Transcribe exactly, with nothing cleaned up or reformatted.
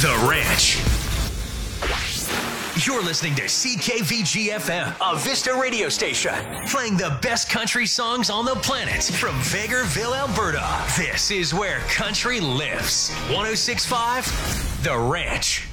The Ranch. You're listening to C K V G F M, a Vista radio station, playing the best country songs on the planet from Vegreville, Alberta. This is where country lives. one oh six point five, The Ranch.